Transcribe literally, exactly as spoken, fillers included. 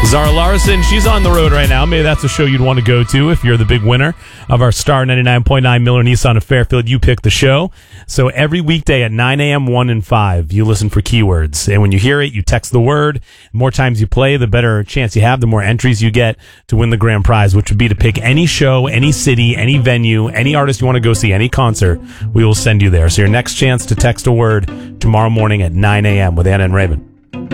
Zara Larson, she's on the road right now. Maybe that's a show you'd want to go to if you're the big winner of our Star ninety-nine point nine Miller Nissan of Fairfield. You pick the show. So every weekday at nine a.m., one and five, you listen for keywords. And when you hear it, you text the word. The more times you play, the better chance you have, the more entries you get to win the grand prize, which would be to pick any show, any city, any venue, any artist you want to go see, any concert. We will send you there. So your next chance to text a word tomorrow morning at nine a.m. with Anna and Raymond.